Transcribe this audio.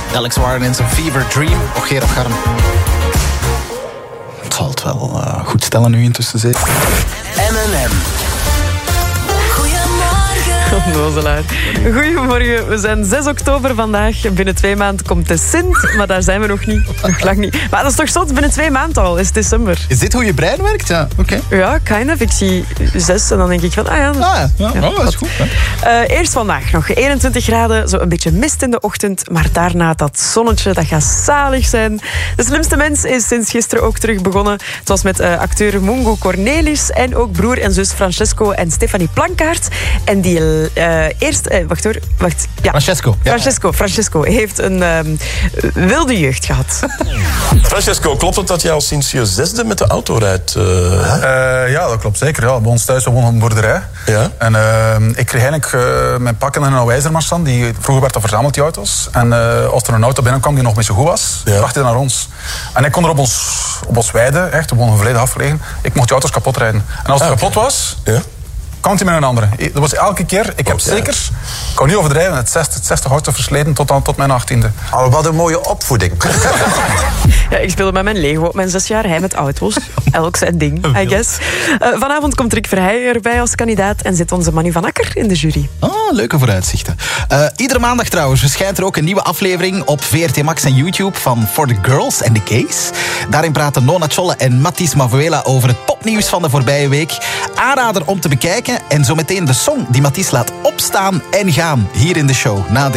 Alex Warren in zijn Fever Dream. Och, Gerard Garm. Het zal het wel goed stellen nu intussen, zeg. M&M. Onnozelaar. Goedemorgen, we zijn 6 oktober vandaag. Binnen 2 maanden komt de Sint, maar daar zijn we nog niet. Nog lang niet. Maar dat is toch zot, binnen 2 maanden al, is het december. Is dit hoe je brein werkt? Ja, oké. Ja, kind of. Ik zie 6 en dan denk ik van, dat is goed. Hè? Eerst vandaag nog 21 graden, zo een beetje mist in de ochtend, maar daarna dat zonnetje, dat gaat zalig zijn. De slimste mens is sinds gisteren ook terug begonnen. Het was met acteur Mungo Cornelis en ook broer en zus Francesco en Stefanie Plankaart. En die Francesco. Ja. Francesco heeft een wilde jeugd gehad. Francesco, klopt het dat jij al sinds je 6e met de auto rijdt? Ja, dat klopt zeker. Ja. Bij ons thuis wonen op een boerderij. Ja? En ik kreeg eigenlijk mijn pakken en een wijzermarsan. Vroeger werd dat verzameld, die auto's. En als er een auto binnenkwam die nog een beetje goed was, bracht hij naar ons. En ik kon er op ons weide, echt, we wonen volledig afgelegen, ik mocht die auto's kapot rijden. En als het kapot was... Ja? Kwam hij met een andere. Dat was elke keer. Ik heb zeker, ik kan niet overdrijven, het 60 auto's versleten tot mijn 18e. Oh, wat een mooie opvoeding. Ja, ik speelde met mijn Lego op mijn 6 jaar, hij met auto's. Elk zijn ding, I guess. Vanavond komt Rick Verheijen erbij als kandidaat en zit onze Manu van Akker in de jury. Oh, leuke vooruitzichten. Iedere maandag trouwens verschijnt er ook een nieuwe aflevering op VRT Max en YouTube van For the Girls and the Gays. Daarin praten Nona Tjolle en Mathis Mavuela over het popnieuws van de voorbije week. Aanrader om te bekijken en zometeen de song die Mathis laat opstaan en gaan hier in de show. Na